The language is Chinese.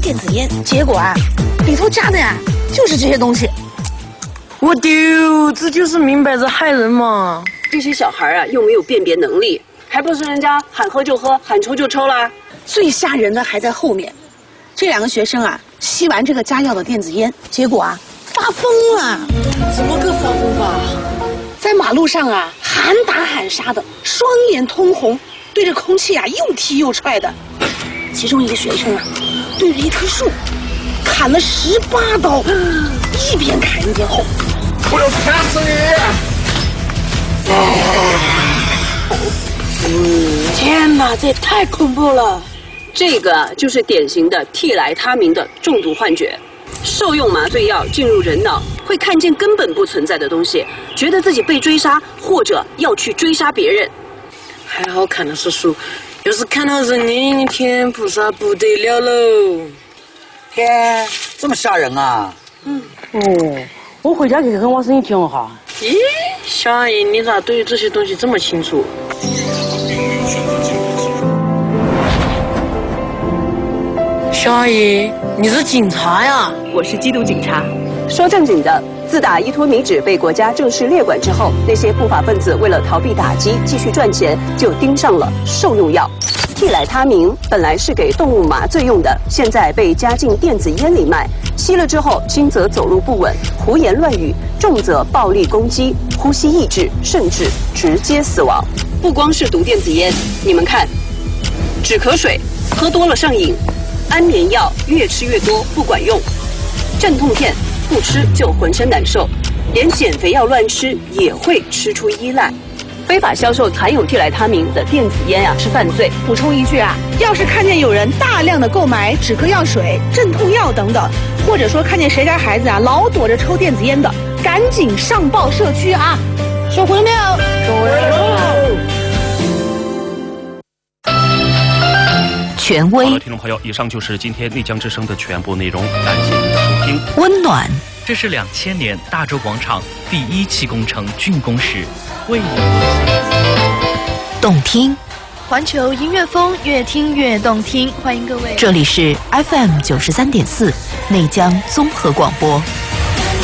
电子烟，结果啊，里头加的呀就是这些东西。 我丢，这就是明摆着害人嘛！ 这些小孩啊，又没有辨别能力，还不是人家喊喝就喝，喊抽就抽啦。 最吓人的还在后面，这2个学生啊，吸完这个加药的电子烟，结果啊，发疯了。 怎么个发疯法？ 在马路上啊，喊打喊杀的，双眼通红，对着空气啊又踢又踹的。其中一个学生啊，对着一棵树砍了18刀，一边砍一边吼：“ 我要砍死你！”天哪，这也太恐怖了！这个就是典型的替来他明的中毒幻觉。受用麻醉药进入人脑，会看见根本不存在的东西，觉得自己被追杀，或者要去追杀别人。 还好看的是树，要是看到人影，天菩萨不得了喽！ 天，这么吓人啊！ 我回家去跟我声音听哈。咦，小阿姨，你咋对于这些东西这么清楚？小阿姨，你是警察呀？ 我是缉毒警察。说正经的，自打依托米脂被国家正式列管之后，那些不法分子为了逃避打击、继续赚钱，就盯上了受用药。替来他明本来是给动物麻醉用的，现在被加进电子烟里卖。吸了之后，轻则走路不稳、胡言乱语，重则暴力攻击、呼吸抑制，甚至直接死亡。不光是毒电子烟，你们看，止咳水喝多了上瘾。安眠药越吃越多不管用，镇痛片不吃就浑身难受，连减肥药乱吃也会吃出依赖。非法销售含有替来他明的电子烟啊是犯罪。 补充一句啊，要是看见有人大量的购买止咳药水、镇痛药等等，或者说看见谁家孩子啊老躲着抽电子烟的，赶紧上报社区啊！收回了没有？收回了。 权威。 好了，听众朋友，以上就是今天丽江之声的全部内容，感谢您的收听。 温暖， 这是2000年大洲广场第1期工程竣工时为你动听， 环球音乐风，越听越动听。欢迎各位， 这里是 FM 93.4内江综合广播。